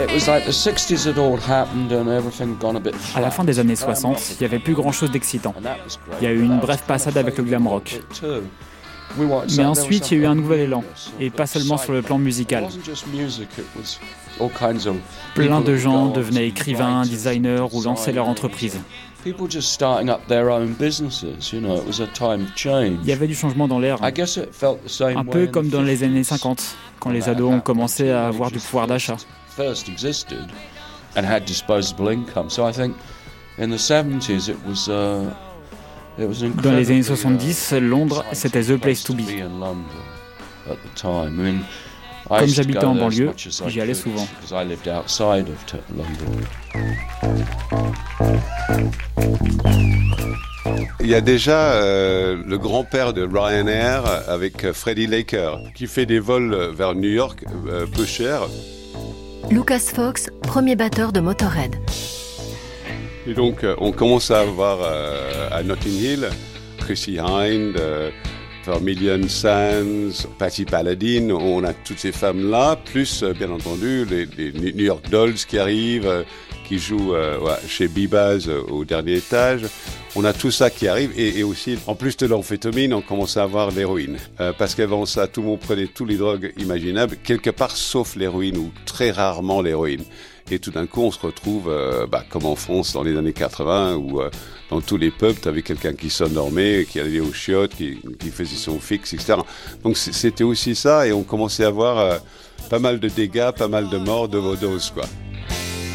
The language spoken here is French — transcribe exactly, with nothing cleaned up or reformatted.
À la fin des années soixante, il n'y avait plus grand-chose d'excitant. Il y a eu une brève passade avec le glam rock. Mais ensuite, il y a eu un nouvel élan, et pas seulement sur le plan musical. Plein de gens devenaient écrivains, designers ou lançaient leur entreprise. Il y avait du changement dans l'air, un peu comme dans les années cinquante, quand les ados ont commencé à avoir du pouvoir d'achat. Dans les années soixante-dix, Londres, c'était the place to be. Comme j'habitais en banlieue, j'y allais souvent. Il y a déjà euh, le grand-père de Ryanair avec Freddie Laker qui fait des vols vers New York euh, peu chers. Lucas Fox, premier batteur de Motorhead. Et donc, euh, on commence à avoir euh, à Notting Hill, Chrissie Hynde, euh, Vermilion Sands, Patti Paladine, on a toutes ces femmes-là, plus, euh, bien entendu, les, les New York Dolls qui arrivent, euh, qui jouent euh, ouais, chez Bibaz euh, au dernier étage. On a tout ça qui arrive et, et aussi, en plus de l'amphétamine, on commence à avoir l'héroïne. Euh, parce qu'avant ça, tout le monde prenait tous les drogues imaginables, quelque part sauf l'héroïne ou très rarement l'héroïne. Et tout d'un coup, on se retrouve, euh, bah, comme en France dans les années quatre-vingts, où euh, dans tous les pubs, tu avais quelqu'un qui s'endormait, qui allait aux chiottes, qui, qui faisait son fixe, et cetera. Donc c'était aussi ça, et on commençait à avoir euh, pas mal de dégâts, pas mal de morts, d'overdoses, quoi.